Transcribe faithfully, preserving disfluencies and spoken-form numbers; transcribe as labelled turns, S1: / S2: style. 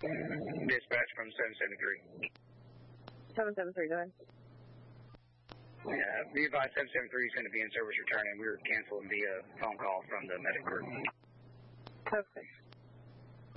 S1: Dispatch from seven seven three.
S2: seven seven three, go ahead.
S1: Yeah, be advised seven seven three is going to be in service returning. We were canceling via phone call from the medic group.
S2: Okay.